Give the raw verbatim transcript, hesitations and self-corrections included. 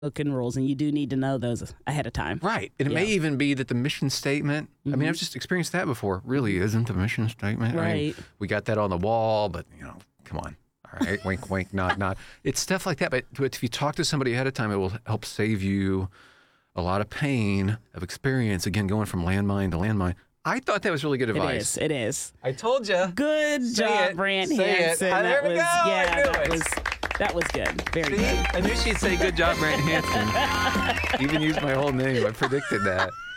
unspoken rules, and you do need to know those ahead of time. Right. And it Yeah. may even be that the mission statement, Mhm. I mean, I've just experienced that before, really isn't the mission statement. I mean, Right. we got that on the wall, but, you know, come on. All right. Wink, wink, nod, nod. It's stuff like that. But, but if you talk to somebody ahead of time, it will help save you a lot of pain of experience. Again, going from landmine to landmine. I thought that was really good It advice. is. It is. I told you. Good Say job, it. Brant Say it. Hansen. Ah, there that we was go. I yeah. knew That it. was that was good. Very See? good. I knew she'd say good job, Brant Hansen. Even used my whole name. I predicted that.